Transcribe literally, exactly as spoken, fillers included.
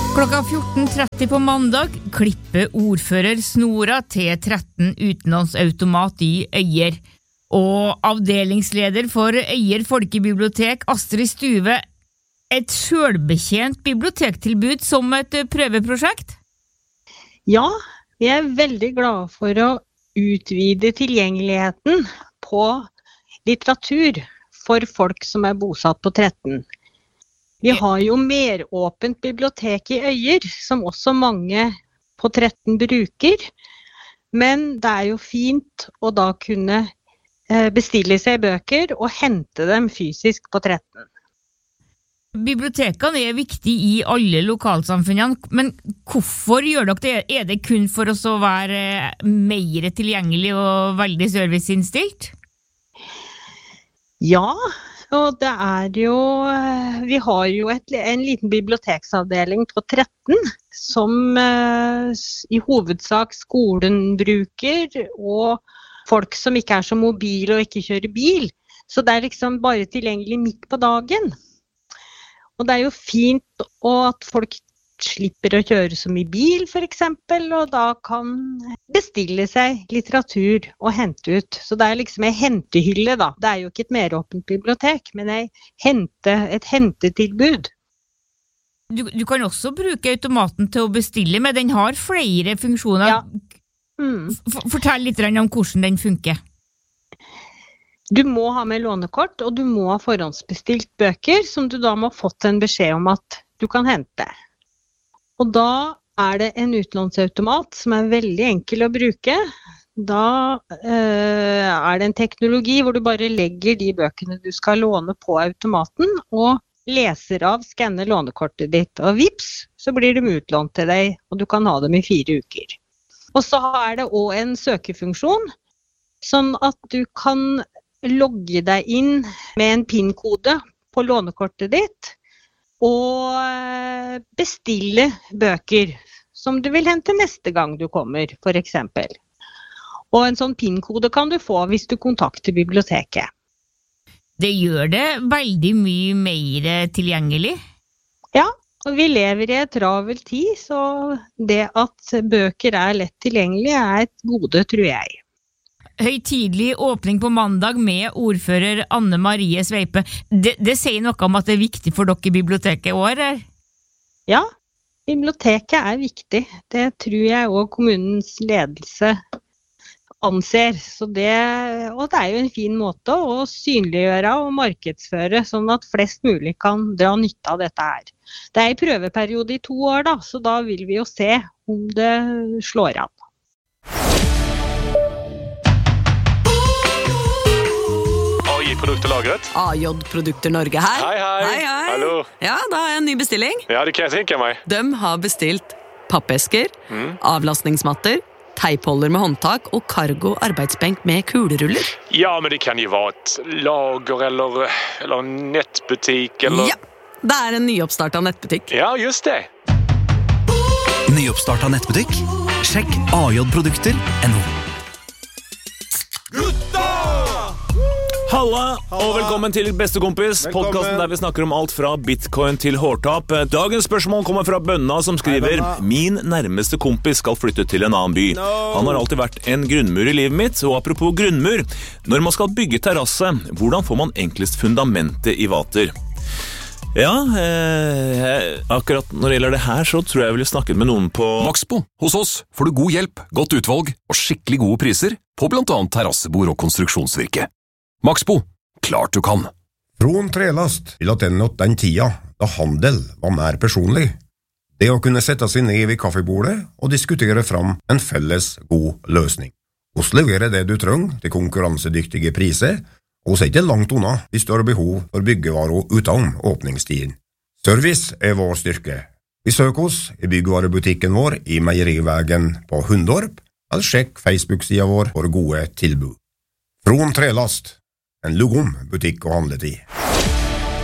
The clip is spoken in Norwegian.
Klokka fjorten tretti på mandag klipper ordfører snora til tretten utenlandsautomat i Øyer. Og avdelingsleder for Øyer Folkebibliotek, Astrid Stuve, et selvbetjent bibliotektilbud som et prøveprosjekt? Ja, vi er veldig glade for å utvide tilgjengeligheten på litteratur for folk som er bosatt på tretten. Vi har jo mer åpent bibliotek i Øyer, som også mange på tretten bruker, men det er jo fint å da kunne bestille seg bøker og hente dem fysisk på tretten. Bibliotekene er viktig i alle lokalsamfunnene, men hvorfor gjør dere det? Er det kun for oss å være mer tilgjengelig og veldig serviceinnstilt? Ja, og det er jo, vi har jo et, en liten biblioteksavdeling på tretten som eh, i hovedsak skolen bruker, og folk som ikke er så mobile og ikke kjører bil. Så det er liksom bare tilgjengelig midt på dagen. Og det er jo fint at folk slipper å kjøre så mye bil for eksempel, og da kan bestille seg litteratur og hente ut. Så det er liksom en hentehylle da. Det er jo ikke et meråpent bibliotek, men en hente, et hentetilbud. Du, du kan også bruke automaten til å bestille, men den har flere funksjoner. Ja. Mm. Fortell litt om hvordan den funker. Du må ha med lånekort, og du må ha forhåndsbestilt bøker, som du da må ha fått en beskjed om at du kan hente. Og da er det en utlånsautomat som er veldig enkel å bruke. Da eh, er det en teknologi hvor du bare legger de bøkene du skal låne på automaten, og leser av, skanner lånekortet ditt, og vips, så blir de utlånt til deg, og du kan ha dem i fire uker. Og så er det også en søkefunksjon, sånn at du kan logge deg inn med en PIN-kode på lånekortet ditt, og bestille bøker som du vil hente neste gang du kommer, for eksempel. Og en sånn PIN-kode kan du få hvis du kontakter biblioteket. Det gjør det veldig mye mer tilgjengelig. Ja, og vi lever i et travel tid, så det at bøker er lett tilgjengelig er et gode, tror jeg. Høytidelig åpning på mandag med ordfører Anne Marie Sveipe. Det, det sier noe om at det er viktig for dere i biblioteket i år, eller? Ja, biblioteket er viktig. Det tror jeg også kommunens ledelse anser. Så det, og det er jo en fin måte å synliggjøre og markedsføre, sånn at flest mulig kan dra nytte av dette her. Det er i prøveperiode i to år, da, så da vil vi jo se om det slår an. Produkterlagret. A J Produkter Norge her. Hei, hei. Hei, hei. Hallo. Ja, da har jeg en ny bestilling. Ja, det kan jeg tenke meg. De har bestilt pappesker, mm. avlastningsmatter, teipholder med håndtak og cargo arbeidsbenk med kuleruller. Ja, men det kan jo være et lager eller, eller nettbutikk eller... Ja, det er en nyoppstartet nettbutikk. Ja, just det. Nyoppstartet nettbutikk? Sjekk A J Produkter punktum no. Halla, og velkommen til Bestekompis, podcasten der vi snakker om alt fra bitcoin til hårtap. Dagens spørsmål kommer fra Bønna som skriver: Min nærmeste kompis skal flytte til en annen by. Han har alltid vært en grunnmur i livet mitt, og apropos grunnmur, når man skal bygge terrasse, hvordan får man enklest fundamentet i vater? Ja, eh, akkurat når det gjelder det her, så tror jeg jeg ville snakket med noen på Maxbo. Hos oss får du god hjelp, godt utvalg og skikkelig gode priser på blant annet terrassebord og konstruksjonsvirke. Maxbo, klart du kan. Från trelast til at ennåt den tida da handel var mer personlig. Det å kunne sette seg ned ved kaffebordet og diskutere fram en felles god løsning. Oss leverer det du trenger til konkurransedyktige priser, og så er ikke langt unna hvis du har behov for byggevarer utenom åpningstiden. Service er vår styrke. Besøk oss i byggvarebutikken vår i Meierivägen på Hundorp, eller sjekk Facebook-sida vår for gode tilbud. Från trelast, en lugom butikk og handletid.